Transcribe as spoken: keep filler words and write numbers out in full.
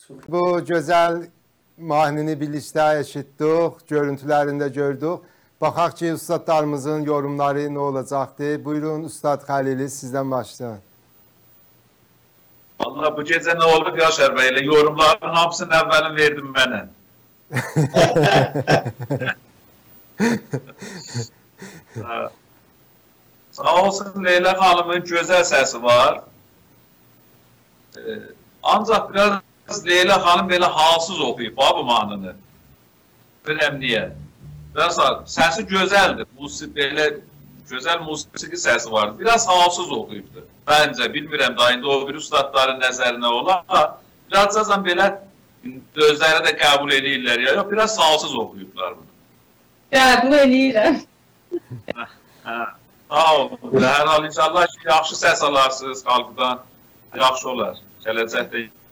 Bu gözəl mahnini birlikdə eşitdik, görüntülərində gördük. Baxaq ki, ustadlarımızın yorumları nə olacaqdır? Buyurun, Ustad Xəlili, sizdən başlayın. Vallahi bu gecə nə olub Yaşar bəy, elə yorumların hamısını əvvəlin verdim mənə. Sağ olsun, Leyla xanımın gözəl səsi var. Ancaq biraz Leyla xanım belə halsız oxuyub bu mahnını. Biləm niyə. Biraz səsi gözəldir. Musik belə gözəl musiqi səsi var. Biraz halsız oxuyubdur. Bəncə, bilmirəm da indi o bir ustadların nəzərinə olar. Biraz azam belə özləri də qəbul edirlər ya. Yox, biraz halsız oxuyublar bunu. Qəbul edirlər. Sağ olun. Hər hal inşallah ki, yaxşı səs alarsınız xalqdan. Yaxşı olar. Gələcəkdə